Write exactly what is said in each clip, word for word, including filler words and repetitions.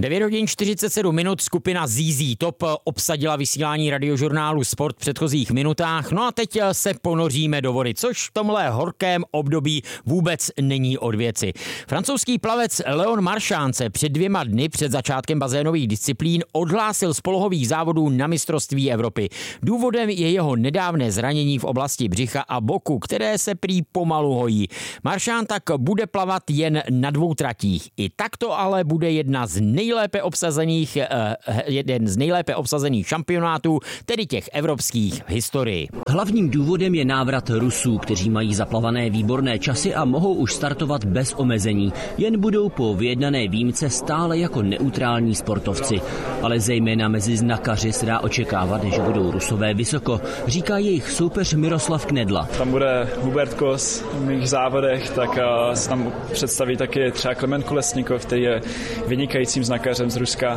devět hodin čtyřicet sedm minut, skupina Z Z Top obsadila vysílání radiožurnálu Sport v předchozích minutách. No a teď se ponoříme do vody, což v tomhle horkém období vůbec není od věci. Francouzský plavec Leon Marchand se před dvěma dny před začátkem bazénových disciplín odhlásil z polohových závodů na mistrovství Evropy. Důvodem je jeho nedávné zranění v oblasti břicha a boku, které se prý pomalu hojí. Marchand tak bude plavat jen na dvou tratích. I takto ale bude jedna z nejlépe obsazených, jeden z nejlépe obsazených šampionátů, tedy těch evropských v historii. Hlavním důvodem je návrat Rusů, kteří mají zaplavané výborné časy a mohou už startovat bez omezení. Jen budou po vyjednané výjimce stále jako neutrální sportovci. Ale zejména mezi znakaři se dá očekávat, že budou Rusové vysoko, říká jejich soupeř Miroslav Knedla. Tam bude Hubert Kos v mých závodech, tak se tam představí taky třeba Klement Kolesníkov, který je vynikajícím znakařem z Ruska,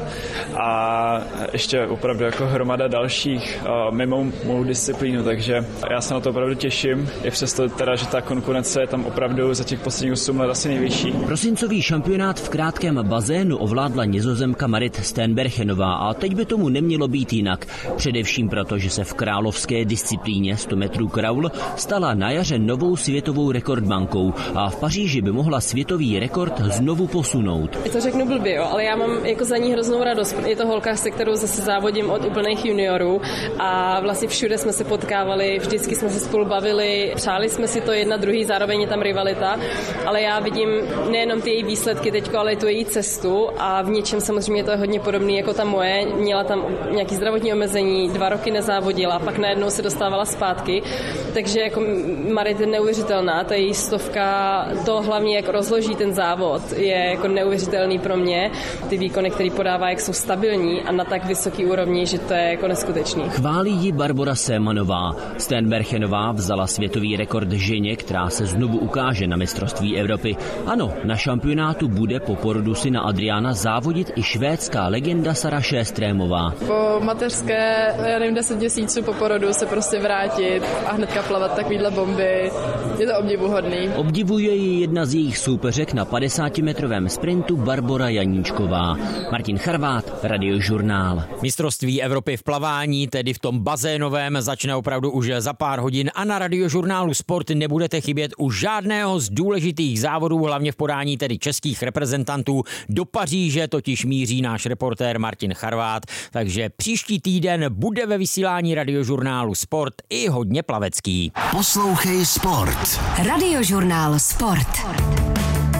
a ještě opravdu jako hromada dalších mimo mou disciplínu, takže já se na to opravdu těším, i přesto teda, že ta konkurence je tam opravdu za těch posledních osm let asi nejvyšší. Prosincový šampionát v krátkém bazénu ovládla Nizozemka Marit Steenbergenová a teď by tomu nemělo být jinak. Především proto, že se v královské disciplíně sto metrů kraul stala na jaře novou světovou rekordmankou a v Paříži by mohla světový rekord znovu posunout. Je to řeknu blbě, jo, ale já mám jako za ní hroznou radost. Je to holka, se kterou zase závodím od úplných juniorů a vlastně všude jsme se potkávali, vždycky jsme se spolu bavili, přáli jsme si to jedna druhý, zároveň je tam rivalita, ale já vidím nejenom ty její výsledky teďko, ale i tu její cestu a v něčem samozřejmě to je hodně podobný jako ta moje. Měla tam nějaký zdravotní omezení, dva roky nezávodila, pak najednou se dostávala zpátky, takže jako Marit je neuvěřitelná, ta její stovka, to hlavně jak rozloží ten závod, je jako neuvěřitelný pro mě. Ty výkony, které podává, jak jsou stabilní a na tak vysoký úrovni, že to je jako neskutečný. Chválí ji Barbora Sémanová. Steenbergenová vzala světový rekord ženě, která se znovu ukáže na mistrovství Evropy. Ano, na šampionátu bude po porodu syna Adriana závodit i švédská legenda Sara Sjöströmová. Po mateřské, já nevím, deset měsíců po porodu se prostě vrátit a hnedka plavat takovýhle bomby, je to obdivuhodný. Obdivuje ji jedna z jejich soupeřek na padesátimetrovém sprintu Barbora Janíčková. Martin Charvát, Radiožurnál. Mistrovství Evropy v plavání, tedy v tom bazénovém, začne opravdu už za pár hodin a na Radiožurnálu Sport nebudete chybět u žádného z důležitých závodů, hlavně v podání tedy českých reprezentantů. Do Paříže totiž míří náš reportér Martin Charvát, takže příští týden bude ve vysílání Radiožurnálu Sport i hodně plavecký. Poslouchej Sport. Radiožurnál Sport.